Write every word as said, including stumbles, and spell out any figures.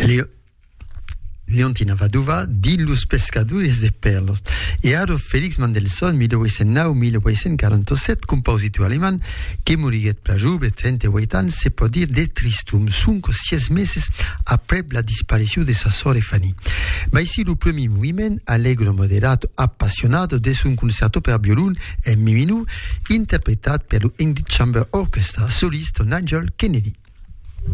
Leo- Leontina Vadova, di Los Pescadores de Perlos. E ara Felix Mendelssohn, mille huit cent nou a mille huit cent quaranta-set, compositor alemán, que moriguet per jove, trenta-vuit anys, se pot dir de tristum, cinc o sis meses après la disparició de sa sora Fanny. Ma ici el primer moviment, allegro, moderato, appassionato, de un concerto per violon e mi minor, interpretat per l'English Chamber Orchestra, solista Nigel Kennedy.